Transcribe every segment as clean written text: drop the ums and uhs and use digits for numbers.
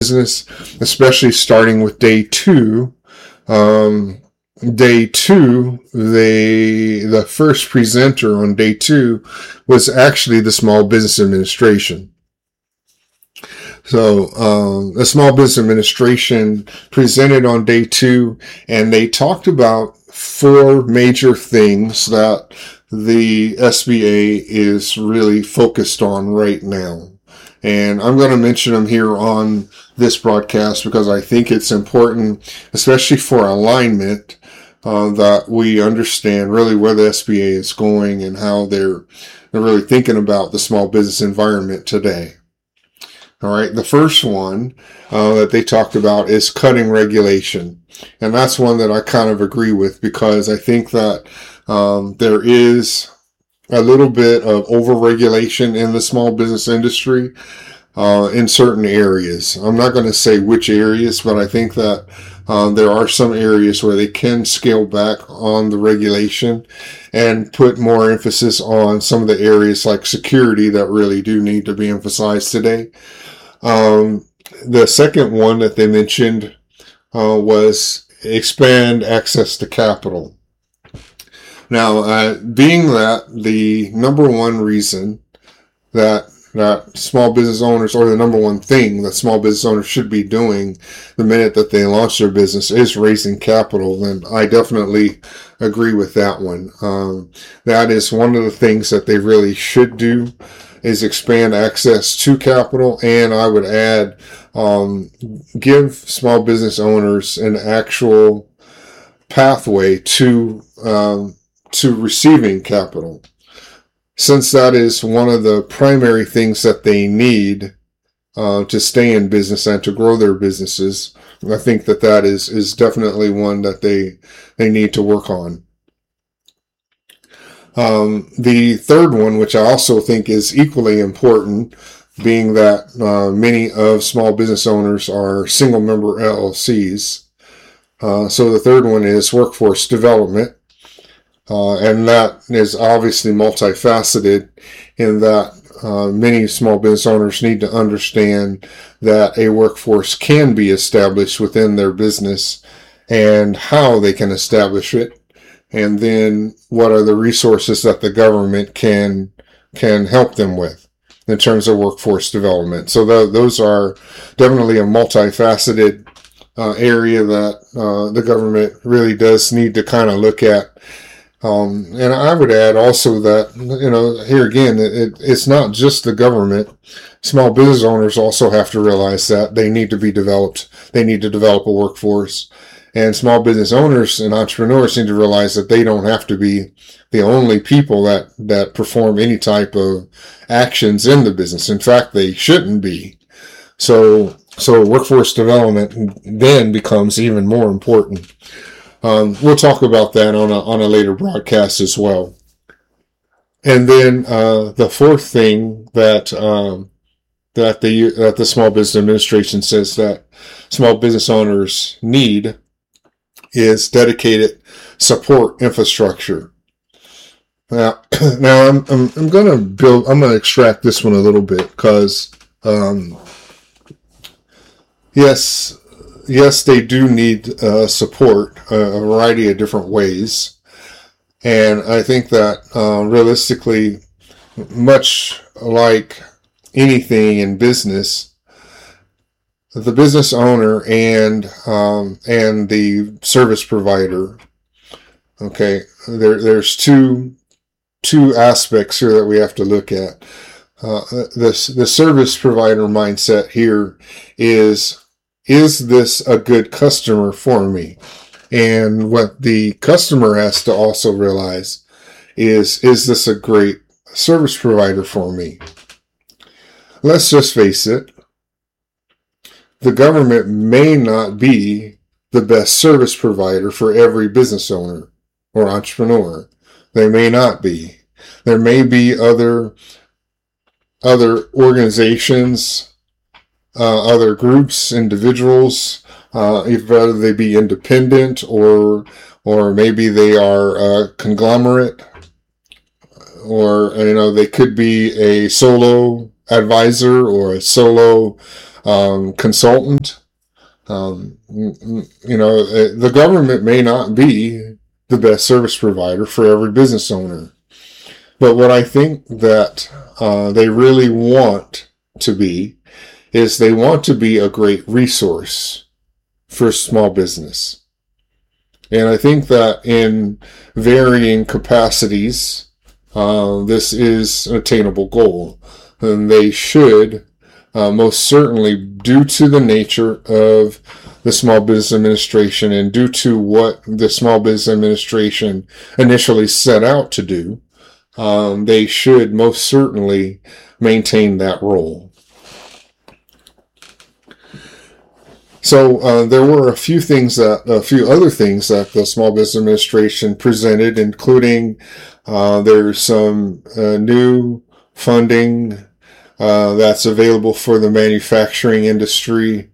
business, especially starting with day two. Day two, the first presenter on day two was actually the Small Business Administration. So, the Small Business Administration presented on day two, and they talked about 4 major things that the SBA is really focused on right now. And I'm going to mention them here on this broadcast because I think it's important, especially for alignment, that we understand really where the SBA is going and how they're really thinking about the small business environment today. All right. The first one that they talked about is cutting regulation. And that's one that I kind of agree with because I think that there is a little bit of over-regulation in the small business industry in certain areas. I'm not going to say which areas, but I think that there are some areas where they can scale back on the regulation and put more emphasis on some of the areas like security that really do need to be emphasized today. The second one that they mentioned was expand access to capital. Now, being that the number one reason that small business owners, or the number one thing that small business owners should be doing the minute that they launch their business is raising capital, then I definitely agree with that one. That is one of the things that they really should do, is expand access to capital. And I would add, give small business owners an actual pathway to receiving capital, since that is one of the primary things that they need to stay in business and to grow their businesses. I think that is definitely one that they need to work on. The third one, which I also think is equally important, being that many of small business owners are single member LLCs. So the third one is workforce development. And that is obviously multifaceted in that many small business owners need to understand that a workforce can be established within their business and how they can establish it. And then what are the resources that the government can help them with in terms of workforce development. So those are definitely a multifaceted area that the government really does need to kind of look at. And I would add also that, here again, it's not just the government. Small business owners also have to realize that they need to be developed. They need to develop a workforce. And small business owners and entrepreneurs need to realize that they don't have to be the only people that perform any type of actions in the business. In fact, they shouldn't be. So workforce development then becomes even more important. We'll talk about that on a later broadcast as well. And then the fourth thing that the Small Business Administration says that small business owners need is dedicated support infrastructure. Now I'm going to extract this one a little bit because yes, they do need support a variety of different ways. And I think that realistically, much like anything in business, the business owner and the service provider, okay, there's two aspects here that we have to look at. The service provider mindset here is this a good customer for me? And what the customer has to also realize is this a great service provider for me? Let's just face it. The government may not be the best service provider for every business owner or entrepreneur. They may not be. There may be other organizations, other groups, individuals, whether they be independent or maybe they are a conglomerate, or they could be a solo advisor or a solo consultant. The government may not be the best service provider for every business owner. But what I think that they really want to be is they want to be a great resource for small business. And I think that in varying capacities, this is an attainable goal. And they should, most certainly, due to the nature of the Small Business Administration and due to what the Small Business Administration initially set out to do, they should most certainly maintain that role. So there were a few other things that the Small Business Administration presented, including there's some new funding that's available for the manufacturing industry.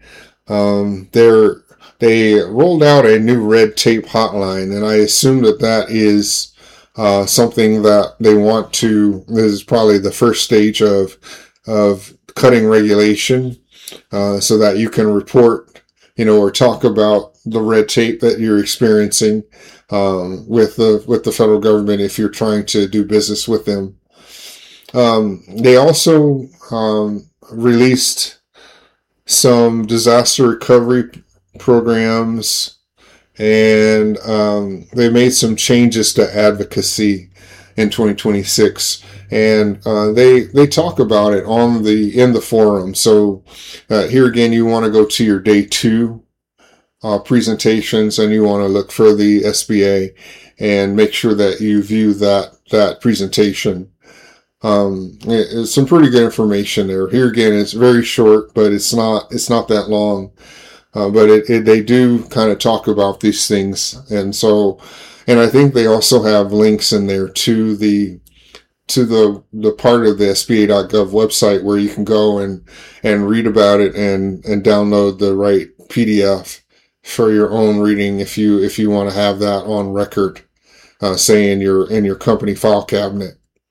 They rolled out a new red tape hotline, and I assume that is something that they want to. This is probably the first stage of cutting regulation, so that you can report, or talk about the red tape that you're experiencing with the federal government if you're trying to do business with them. They also released some disaster recovery programs, and they made some changes to advocacy in 2026, and they talk about it in the forum. So here again, you want to go to your day 2 presentations, and you want to look for the SBA and make sure that you view that presentation. It's some pretty good information there. Here again, it's very short, but it's not that long. But they do kind of talk about these things. And I think they also have links in there to the part of the SBA.gov website where you can go and read about it and download the right PDF for your own reading if you want to have that on record, say in your company file cabinet.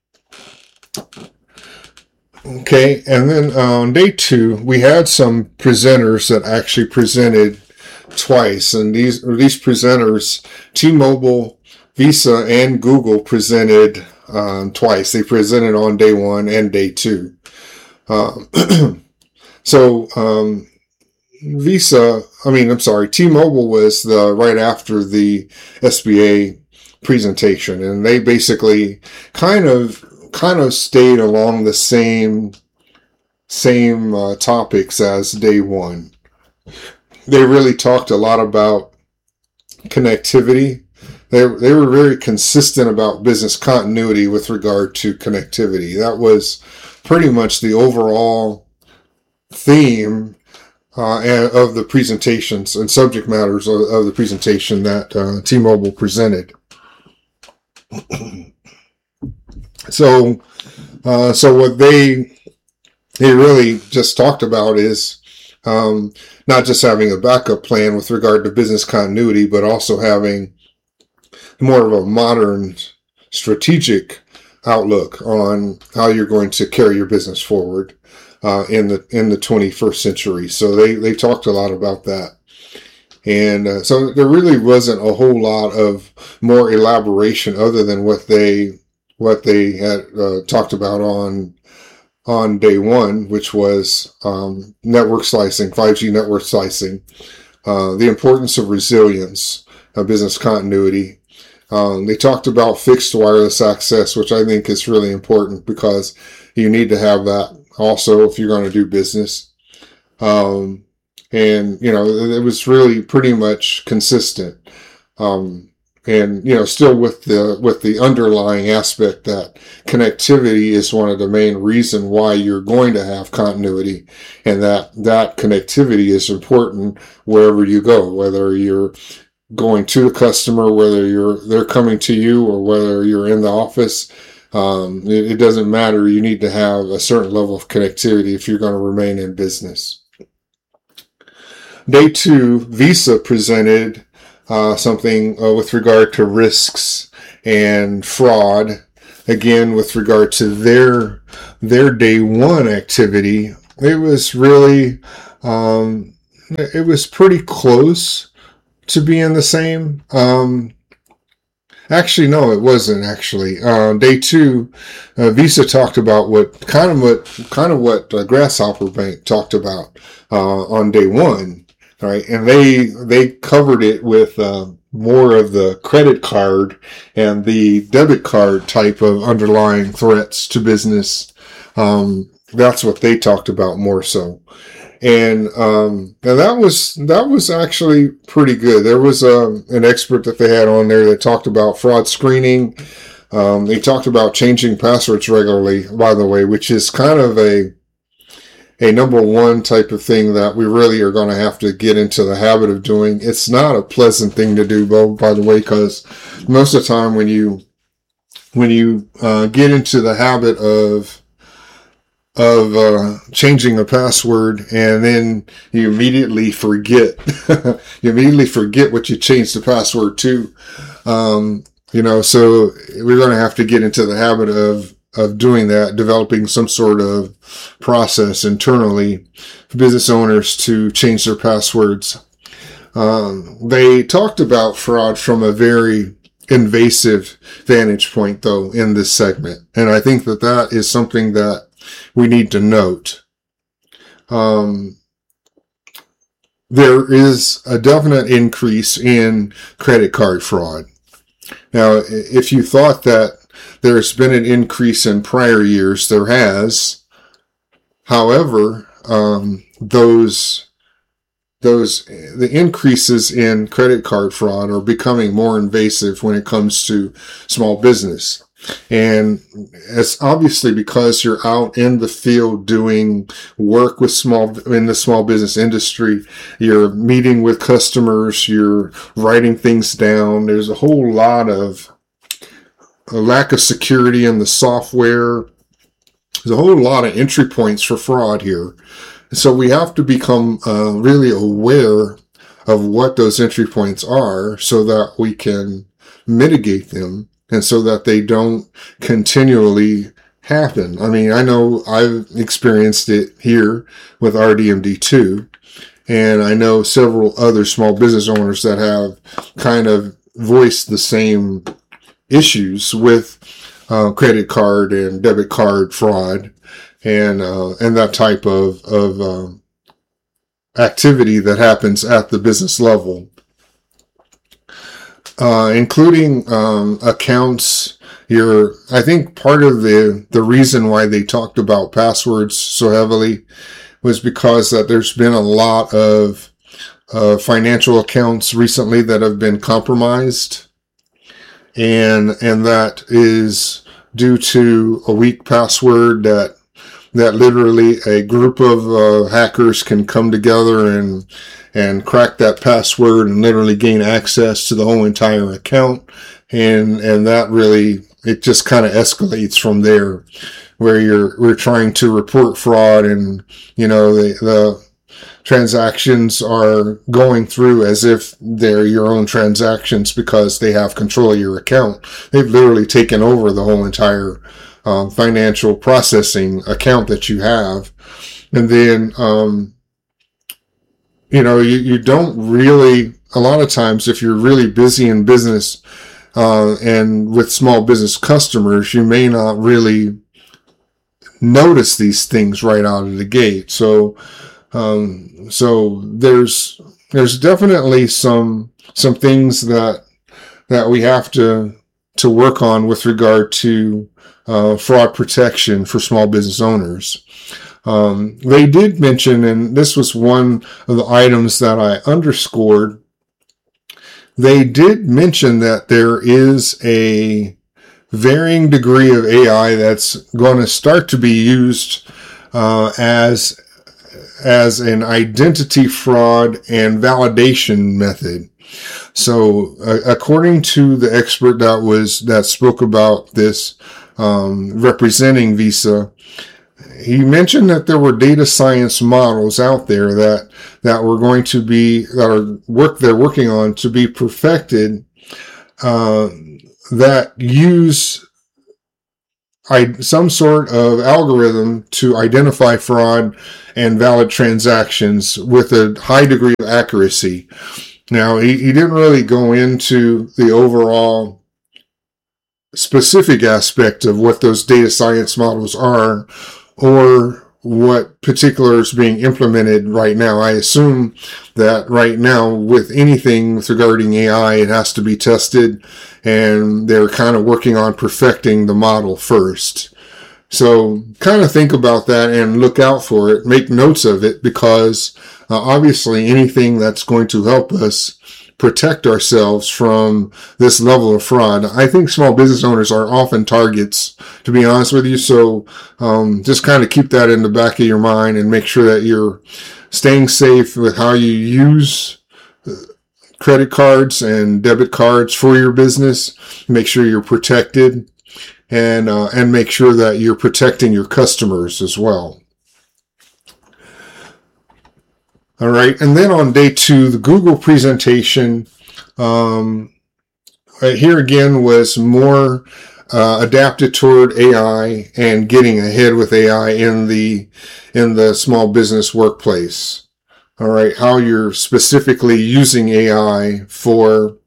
Okay, and then on day 2, we had some presenters that actually presented twice, and these presenters, T-Mobile, Visa, and Google presented twice. They presented on day 1 and day 2. T-Mobile was right after the SBA presentation, and they basically kind of stayed along the same topics as day 1. They really talked a lot about connectivity. They were very consistent about business continuity with regard to connectivity. That was pretty much the overall theme of the presentations and subject matters of the presentation that T-Mobile presented. So what they really just talked about is not just having a backup plan with regard to business continuity, but also having more of a modern strategic outlook on how you're going to carry your business forward in the 21st century. So they talked a lot about that. And so there really wasn't a whole lot of more elaboration other than what they had talked about on day 1, which was network slicing, 5G network slicing, the importance of resilience, business continuity. They talked about fixed wireless access, which I think is really important because you need to have that also if you're going to do business. And it was really pretty much consistent. And still with the underlying aspect that connectivity is one of the main reasons why you're going to have continuity, and that connectivity is important wherever you go, whether you're going to the customer, whether they're coming to you, or whether you're in the office. It doesn't matter. You need to have a certain level of connectivity if you're going to remain in business. Day 2, Visa presented something with regard to risks and fraud, again with regard to their their day one activity, it was really, it was pretty close to being the same. Actually, no, it wasn't actually. Day two, Visa talked about what Grasshopper Bank talked about, on day one. Right. And they covered it with, more of the credit card and the debit card type of underlying threats to business. That's what they talked about more so. And that was actually pretty good. There was an expert that they had on there that talked about fraud screening. They talked about changing passwords regularly, by the way, which is kind of a number one type of thing that we really are going to have to get into the habit of doing. It's not a pleasant thing to do, by the way, because most of the time when you get into the habit of changing a password and then you immediately forget, what you changed the password to. So we're going to have to get into the habit of doing that, developing some sort of process internally for business owners to change their passwords. They talked about fraud from a very invasive vantage point, though, in this segment. And I think that is something that we need to note. There is a definite increase in credit card fraud. Now, if you thought that there's been an increase in prior years, there has. However, the increases in credit card fraud are becoming more invasive when it comes to small business. And it's obviously because you're out in the field doing work with in the small business industry. You're meeting with customers. You're writing things down. There's a whole lot of a lack of security in the software. There's a whole lot of entry points for fraud here. So we have to become really aware of what those entry points are so that we can mitigate them and so that they don't continually happen. I mean, I know I've experienced it here with RDMD2, and I know several other small business owners that have kind of voiced the same issues with credit card and debit card fraud and that type of activity that happens at the business level, including accounts. I think part of the reason why they talked about passwords so heavily was because that there's been a lot of financial accounts recently that have been compromised. And that is due to a weak password that literally a group of hackers can come together and crack that password and literally gain access to the whole entire account. And that really, it just kind of escalates from there, where we're trying to report fraud and, the transactions are going through as if they're your own transactions because they have control of your account. They've literally taken over the whole entire financial processing account that you have. And then, you don't really, a lot of times if you're really busy in business and with small business customers, you may not really notice these things right out of the gate. So there's definitely some things that we have to work on with regard to fraud protection for small business owners. They did mention, and this was one of the items that I underscored, they did mention that there is a varying degree of AI that's going to start to be used as an identity fraud and validation method. So, according to the expert that spoke about this, representing Visa, he mentioned that there were data science models out there that were going to be, they're working on to be perfected, that use some sort of algorithm to identify fraud and valid transactions with a high degree of accuracy. Now, he didn't really go into the overall specific aspect of what those data science models are or what particular is being implemented right now. I assume that right now with anything with regarding AI, it has to be tested, and they're kind of working on perfecting the model first. So kind of think about that and look out for it. Make notes of it, because obviously anything that's going to help us protect ourselves from this level of fraud. I think small business owners are often targets, to be honest with you. So just kind of keep that in the back of your mind and make sure that you're staying safe with how you use credit cards and debit cards for your business. Make sure you're protected, and make sure that you're protecting your customers as well. All right. And then on day 2, the Google presentation, here again was more adapted toward AI and getting ahead with AI in the small business workplace. All right. How you're specifically using AI for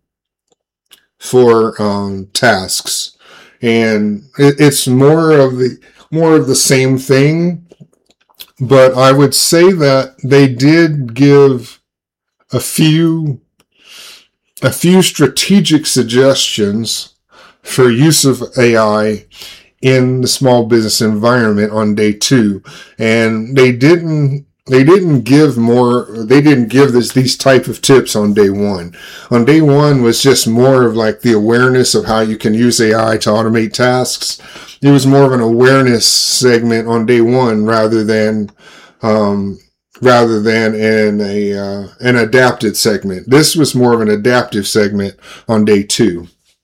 tasks. And it's more of the same thing. But I would say that they did give a few strategic suggestions for use of AI in the small business environment on day 2. And they didn't give these type of tips on day 1. On day 1 was just more of like the awareness of how you can use AI to automate tasks. It was more of an awareness segment on day 1 rather than an adapted segment. This was more of an adaptive segment on day 2.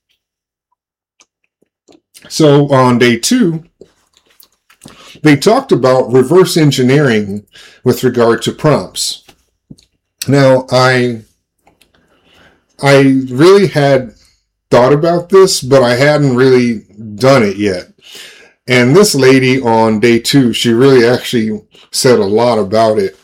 So on day 2, they talked about reverse engineering with regard to prompts. Now, I really had thought about this, but I hadn't really done it yet. And this lady on day 2, she really actually said a lot about it,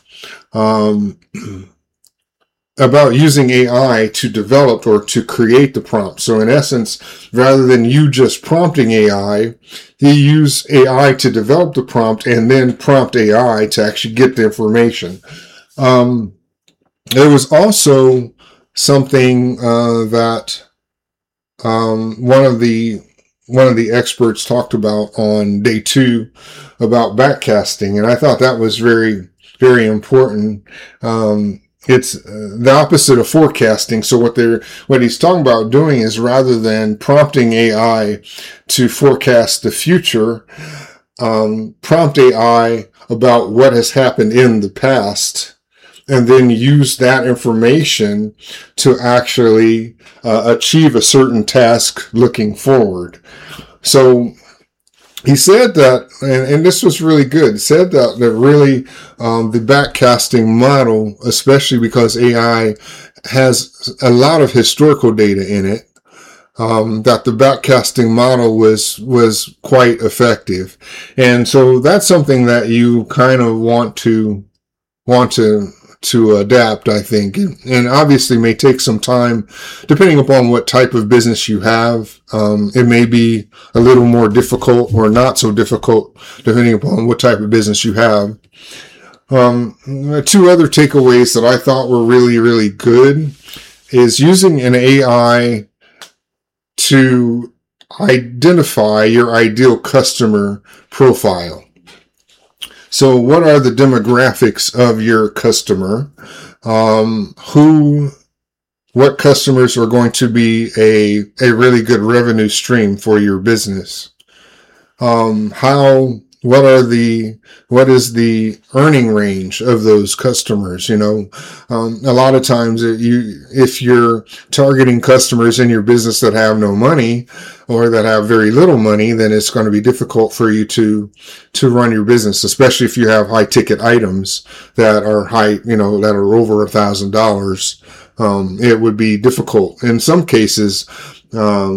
about using AI to develop or to create the prompt. So in essence, rather than you just prompting AI, you use AI to develop the prompt and then prompt AI to actually get the information. There was also something that one of the experts talked about on day 2 about backcasting, and I thought that was very, very important. It's the opposite of forecasting. So what he's talking about doing is, rather than prompting AI to forecast the future, prompt AI about what has happened in the past, and then use that information to actually achieve a certain task looking forward. So he said that, and this was really good, said that really the backcasting model, especially because AI has a lot of historical data in it, that the backcasting model was quite effective. And so that's something that you kind of want to adapt, I think. And obviously may take some time, depending upon what type of business you have. It may be a little more difficult or not so difficult, depending upon what type of business you have. 2 other takeaways that I thought were really, really good is using an AI to identify your ideal customer profile. So what are the demographics of your customer? What customers are going to be a really good revenue stream for your business? What is the earning range of those customers? A lot of times if you're targeting customers in your business that have no money or that have very little money, then it's going to be difficult for you to run your business, especially if you have high ticket items that are high, that are over $1,000. It would be difficult in some cases,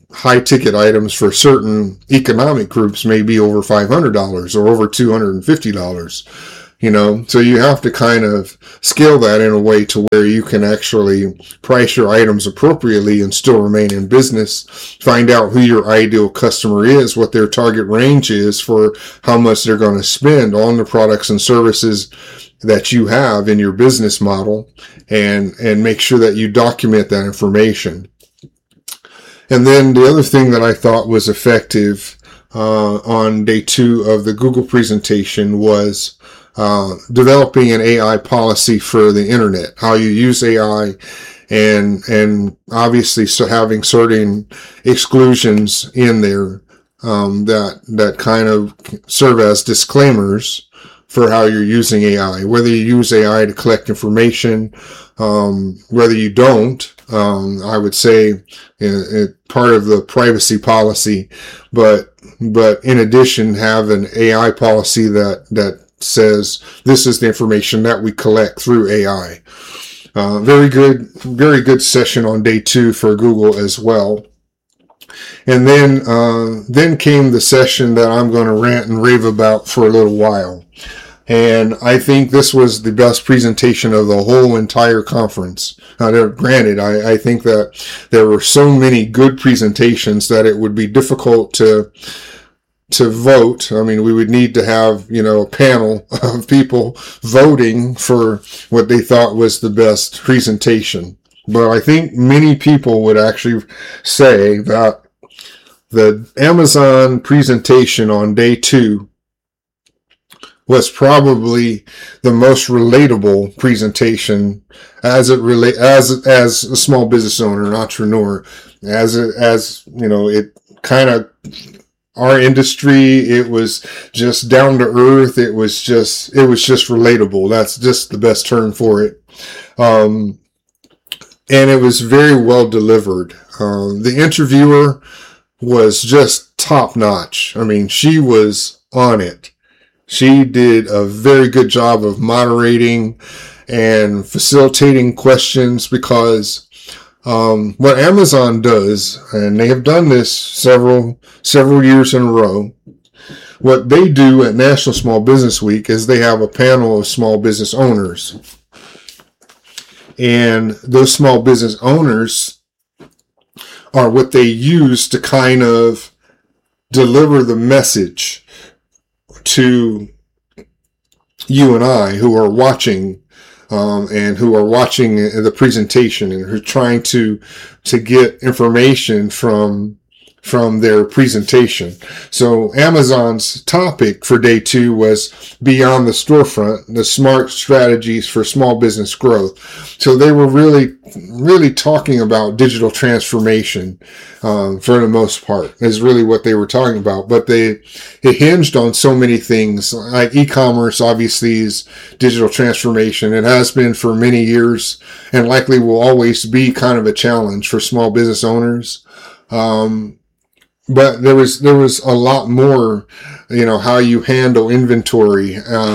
high ticket items for certain economic groups may be over $500 or over $250. So you have to kind of scale that in a way to where you can actually price your items appropriately and still remain in business. Find out who your ideal customer is, what their target range is for how much they're going to spend on the products and services that you have in your business model, and make sure that you document that information. And then the other thing that I thought was effective on day 2 of the Google presentation was developing an AI policy for the internet, how you use AI, and obviously so having certain exclusions in there that kind of serve as disclaimers for how you're using AI, whether you use AI to collect information, whether you don't. I would say part of the privacy policy, but in addition, have an AI policy that says this is the information that we collect through AI. Very good session on day 2 for Google as well. And then came the session that I'm going to rant and rave about for a little while. And I think this was the best presentation of the whole entire conference. Granted, I think that there were so many good presentations that it would be difficult to vote. I mean, we would need to have, a panel of people voting for what they thought was the best presentation. But I think many people would actually say that the Amazon presentation on day 2 was probably the most relatable presentation as a small business owner, an entrepreneur, it kind of, our industry, it was just down to earth. It was just relatable. That's just the best term for it. And it was very well delivered. The interviewer was just top notch. I mean, she was on it. She did a very good job of moderating and facilitating questions, because what Amazon does, and they have done this several years in a row, what they do at National Small Business Week is they have a panel of small business owners. And those small business owners are what they use to kind of deliver the message to you and I who are watching, and who are watching the presentation and who are trying to get information from their presentation. So Amazon's topic for day 2 was Beyond the Storefront, the smart strategies for small business growth. So they were really talking about digital transformation, for the most part, is really what they were talking about. But it hinged on so many things, like e-commerce obviously is digital transformation. It has been for many years and likely will always be kind of a challenge for small business owners. But there was a lot more, how you handle inventory.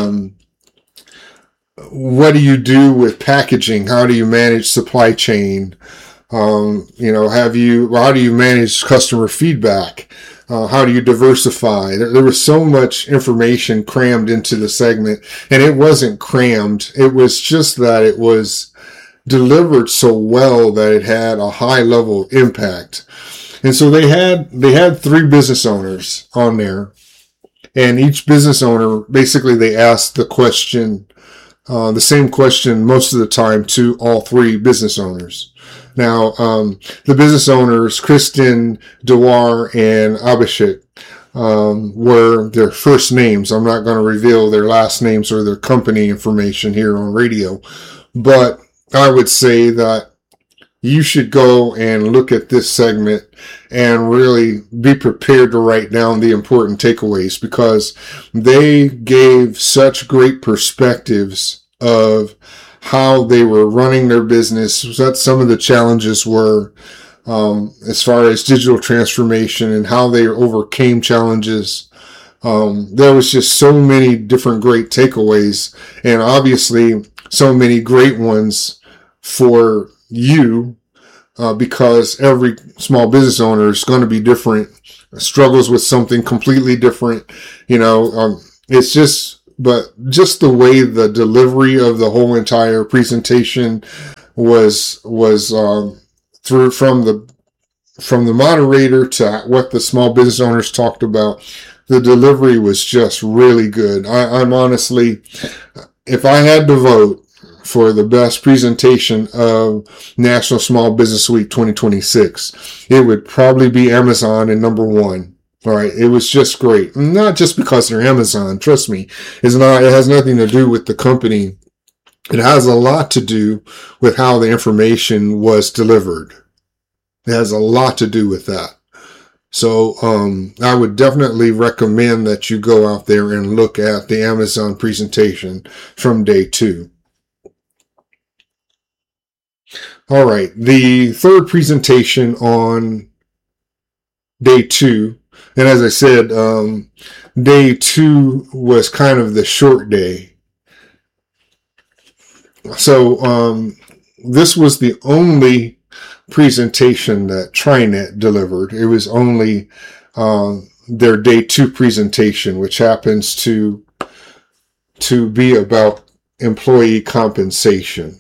What do you do with packaging? How do you manage supply chain? How do you manage customer feedback? How do you diversify? There was so much information crammed into the segment, and it wasn't crammed. It was just that it was delivered so well that it had a high level of impact. And so they had 3 business owners on there, and each business owner, basically they asked the question, the same question most of the time to all 3 business owners. Now, the business owners, Kristen, Dewar, and Abhishek, were their first names. I'm not going to reveal their last names or their company information here on radio, but I would say that you should go and look at this segment and really be prepared to write down the important takeaways, because they gave such great perspectives of how they were running their business, what some of the challenges were, as far as digital transformation and how they overcame challenges. There was just so many different great takeaways, and obviously so many great ones for you because every small business owner is going to be different, struggles with something completely different. It's but just the way the delivery of the whole entire presentation was through from the moderator to what the small business owners talked about. The delivery was just really good. I'm honestly, if I had to vote for the best presentation of National Small Business Week 2026, it would probably be Amazon in number one. All right. It was just great. Not just because they're Amazon. Trust me. It has nothing to do with the company. It has a lot to do with how the information was delivered. It has a lot to do with that. So, I would definitely recommend that you go out there and look at the Amazon presentation from day 2. All right. The third presentation on day 2, and as I said, day 2 was kind of the short day. So, this was the only presentation that TriNet delivered. It was only their day 2 presentation, which happens to be about employee compensation.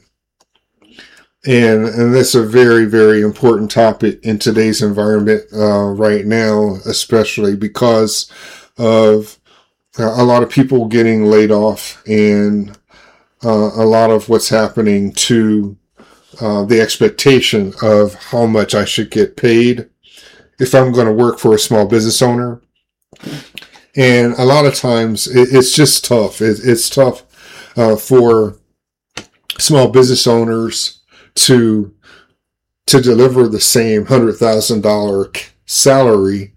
And that's a very, very important topic in today's environment right now, especially because of a lot of people getting laid off and a lot of what's happening to the expectation of how much I should get paid if I'm going to work for a small business owner. And a lot of times it's just tough. It's tough for small business owners to deliver the same $100,000 salary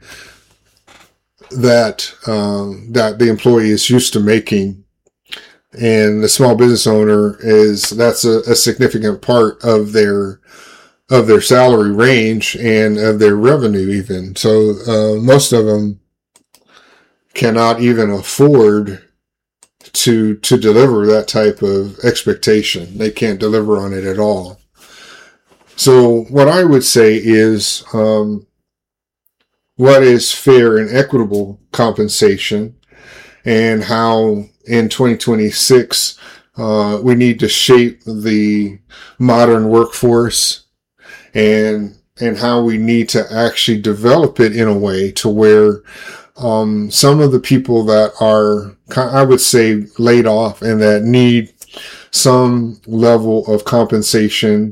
that the employee is used to making. And the small business owner that's a significant part of their salary range and of their revenue even. So, most of them cannot even afford to deliver that type of expectation. They can't deliver on it at all. So what I would say is, what is fair and equitable compensation, and how in 2026, we need to shape the modern workforce and how we need to actually develop it in a way to where, some of the people that are, I would say, laid off and that need some level of compensation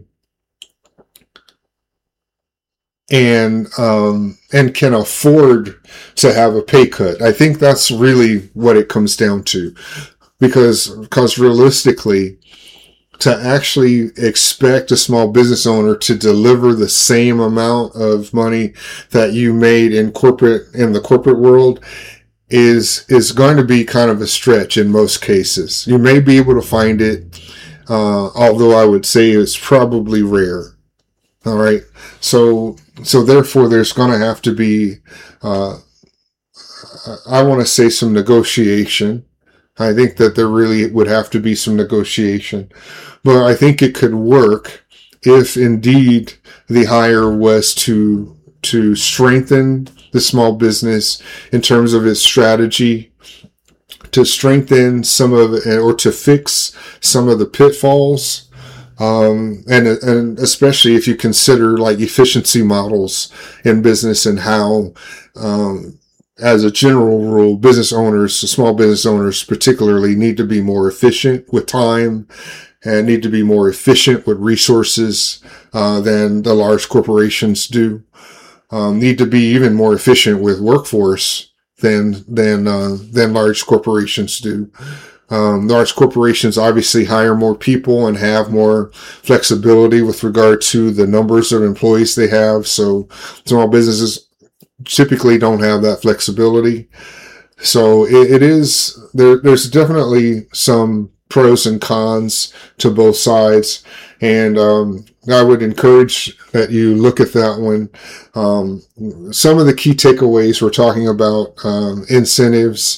and can afford to have a pay cut. I think that's really what it comes down to, because realistically, to actually expect a small business owner to deliver the same amount of money that you made in the corporate world is going to be kind of a stretch in most cases. You may be able to find it, although I would say it's probably rare. All right. So therefore there's going to have to be, I want to say, some negotiation. I think that there really would have to be some negotiation, but I think it could work if indeed the hire was to strengthen the small business in terms of its strategy, to strengthen some of it, or to fix some of the pitfalls. And especially if you consider like efficiency models in business and how, as a general rule, small business owners particularly, need to be more efficient with time and need to be more efficient with resources, than the large corporations do. Need to be even more efficient with workforce than large corporations do. Large corporations obviously hire more people and have more flexibility with regard to the numbers of employees they have. So small businesses typically don't have that flexibility. So there's definitely some pros and cons to both sides. And, I would encourage that you look at that one. Some of the key takeaways we're talking about, incentives,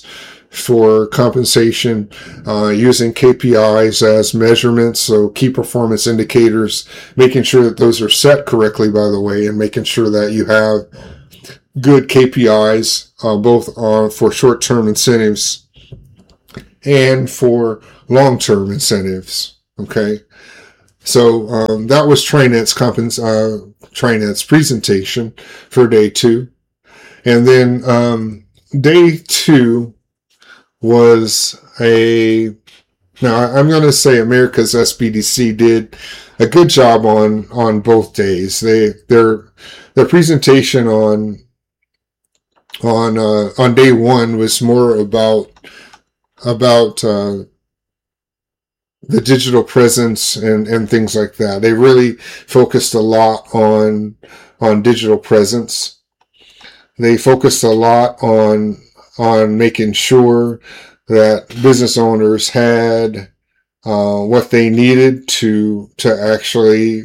for compensation, using KPIs as measurements, so key performance indicators, making sure that those are set correctly, by the way, and making sure that you have good KPIs, both for short-term incentives and for long-term incentives. Okay. So, that was TriNet's TriNet's presentation for day 2. And then, day 2 was now I'm going to say America's SBDC did a good job on both days. Their presentation on day 1 was more about the digital presence and things like that. They really focused a lot on digital presence. They focused a lot on making sure that business owners had what they needed to actually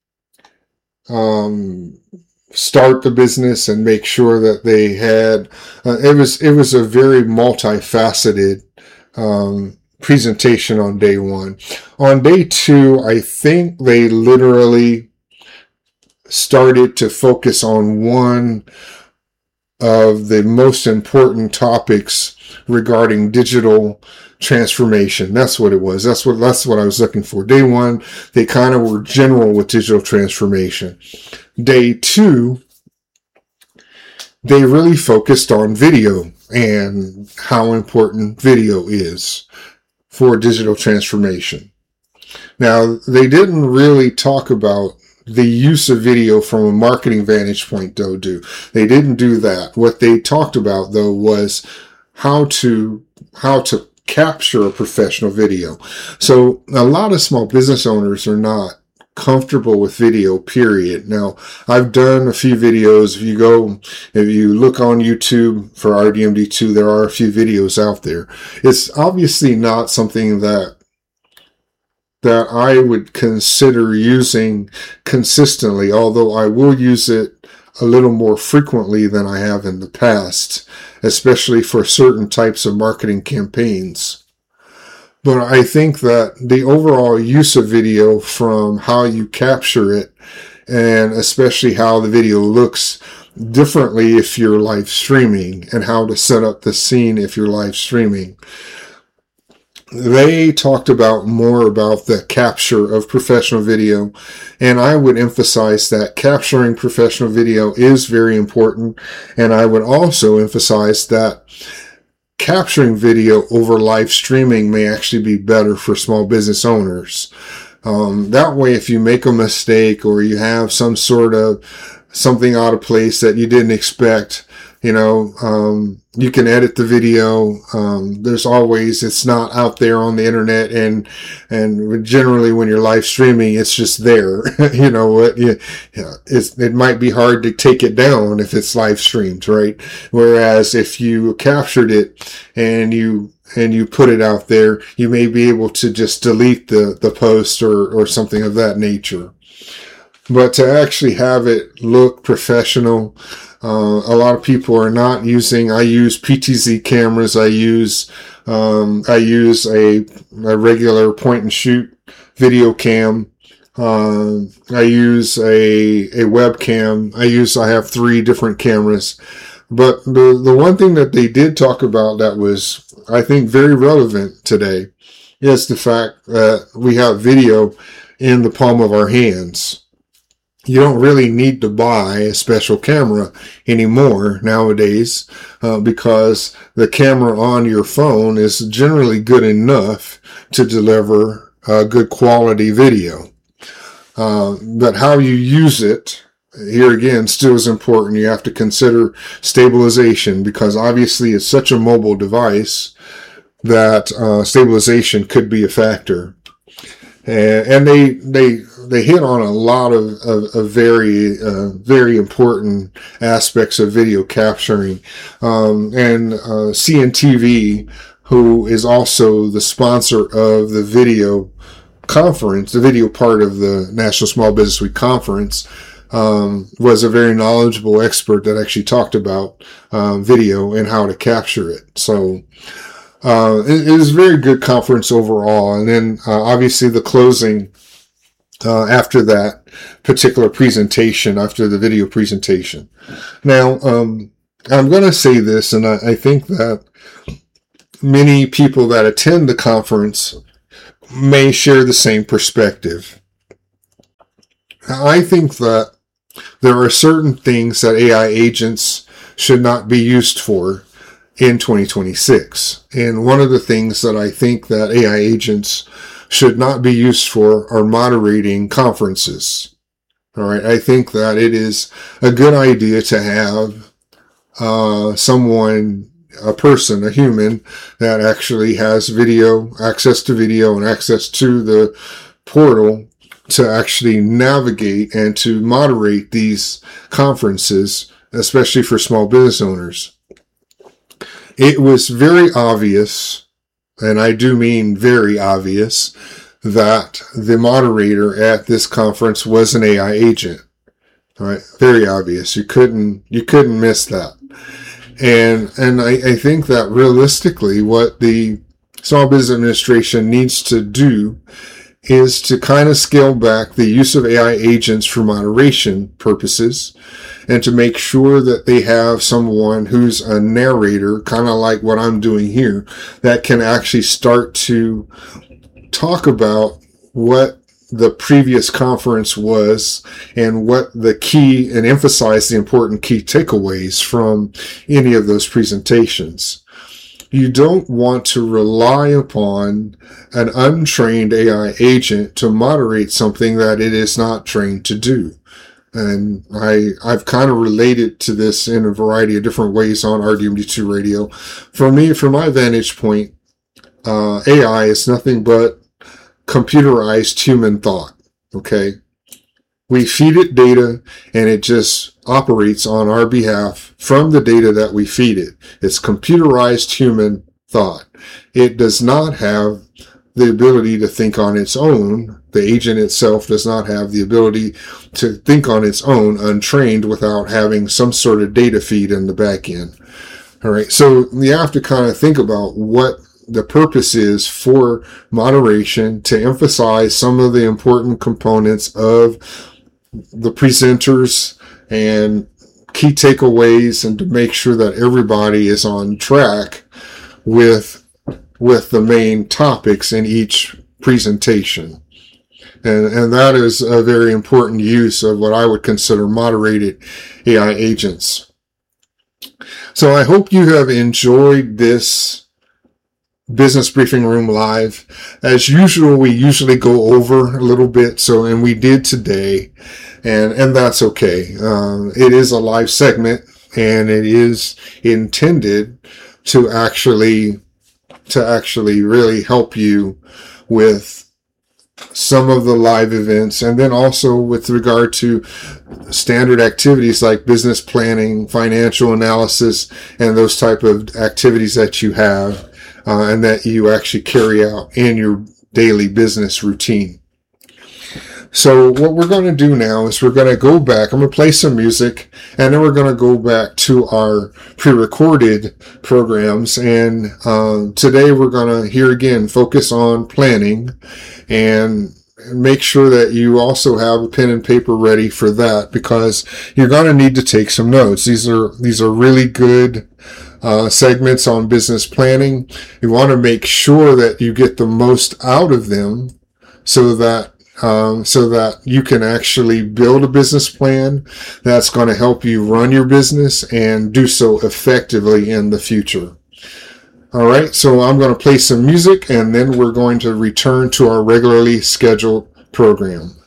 start the business and make sure that they had it was a very multifaceted presentation on day 1. On day 2, I think they literally started to focus on one of the most important topics regarding digital transformation. That's what it was. That's what I was looking for. Day 1, they kind of were general with digital transformation. Day 2, they really focused on video and how important video is for digital transformation. Now, they didn't really talk about the use of video from a marketing vantage point, though. They didn't do that. What they talked about, though, was how to capture a professional video. So a lot of small business owners are not comfortable with video, period. Now, I've done a few videos. If you look on YouTube for RDMD2, there are a few videos out there. It's obviously not something that I would consider using consistently, although I will use it a little more frequently than I have in the past, especially for certain types of marketing campaigns. But I think that the overall use of video, from how you capture it, and especially how the video looks differently if you're live streaming, and how to set up the scene if you're live streaming. They talked more about the capture of professional video, and I would emphasize that capturing professional video is very important, and I would also emphasize that capturing video over live streaming may actually be better for small business owners. That way, if you make a mistake or you have some sort of something out of place that you didn't expect, you can edit the video. It's not out there on the internet, and generally when you're live streaming, it's just there. It might be hard to take it down if it's live streamed, right? Whereas if you captured it and you put it out there, you may be able to just delete the post or something of that nature. But to actually have it look professional, a lot of people are not using. I use PTZ cameras. I use a regular point and shoot video cam. I use a webcam. I have 3 different cameras. But the one thing that they did talk about that was, I think, very relevant today is the fact that we have video in the palm of our hands. You don't really need to buy a special camera anymore nowadays, because the camera on your phone is generally good enough to deliver good quality video. But how you use it, here again, still is important. You have to consider stabilization, because obviously it's such a mobile device that stabilization could be a factor. And they hit on a lot of very important aspects of video capturing. And CNTV, who is also the sponsor of the video conference, the video part of the National Small Business Week conference, was a very knowledgeable expert that actually talked about video and how to capture it. So it was a very good conference overall. And then obviously the closing after that particular presentation, after the video presentation. Now, I'm going to say this, and I think that many people that attend the conference may share the same perspective. I think that there are certain things that AI agents should not be used for in 2026. And one of the things that I think that AI agents should not be used for are moderating conferences. All right. I think that it is a good idea to have a person, a human that actually has access to video and access to the portal to actually navigate and to moderate these conferences, especially for small business owners. It was very obvious, and I do mean very obvious, that the moderator at this conference was an AI agent. All right, very obvious. You couldn't miss that. And I think that realistically, what the Small Business Administration needs to do is to kind of scale back the use of AI agents for moderation purposes and to make sure that they have someone who's a narrator, kind of like what I'm doing here, that can actually start to talk about what the previous conference was and what the key, and emphasize the important key takeaways from any of those presentations. You don't want to rely upon an untrained AI agent to moderate something that it is not trained to do. And I've kind of related to this in a variety of different ways on RDMD2 radio. For me, from my vantage point, AI is nothing but computerized human thought. Okay. We feed it data and it just operates on our behalf from the data that we feed it. It's computerized human thought. It does not have the ability to think on its own. The agent itself does not have the ability to think on its own, untrained, without having some sort of data feed in the back end. All right. So you have to kind of think about what the purpose is for moderation, to emphasize some of the important components of the presenters and key takeaways, and to make sure that everybody is on track with the main topics in each presentation. And that is a very important use of what I would consider moderated AI agents. So I hope you have enjoyed this Business Briefing Room Live. As usual, we usually go over a little bit, and we did today, and that's okay. It is a live segment, and it is intended to actually really help you with some of the live events, and then also with regard to standard activities like business planning, financial analysis, and those type of activities that you have. And that you actually carry out in your daily business routine. So what we're going to do now is we're going to go back. I'm going to play some music, and then we're going to go back to our pre-recorded programs. And today we're going to, here again, focus on planning, and make sure that you also have a pen and paper ready for that, because you're going to need to take some notes. These are really good segments on business planning. You want to make sure that you get the most out of them, so that you can actually build a business plan that's going to help you run your business and do so effectively in the future. All right, so I'm going to play some music, and then we're going to return to our regularly scheduled program.